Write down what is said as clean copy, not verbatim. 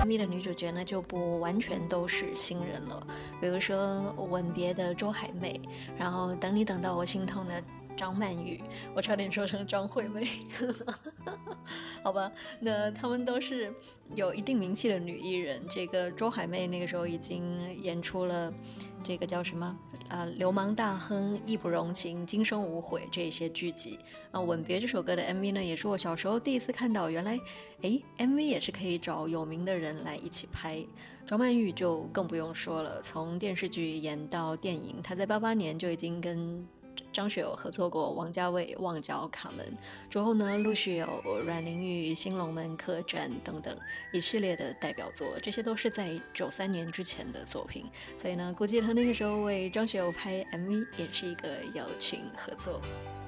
MV 的女主角呢就不完全都是新人了，比如说《吻别》的周海媚，然后《等你等到我心痛》的张曼玉，我差点说成张惠妹好吧，那她们都是有一定名气的女艺人。这个周海媚那个时候已经演出了这个叫什么流氓大亨、义不容情、今生无悔这些剧集。吻别这首歌的 MV 呢，也是我小时候第一次看到，原来MV 也是可以找有名的人来一起拍。张曼玉就更不用说了，从电视剧演到电影，她在88年就已经跟张学友合作过王家卫《旺角卡门》，之后呢陆续有阮玲玉、新龙门客栈等等一系列的代表作，这些都是在93年之前的作品，所以呢估计他那个时候为张学友拍 MV 也是一个友情合作。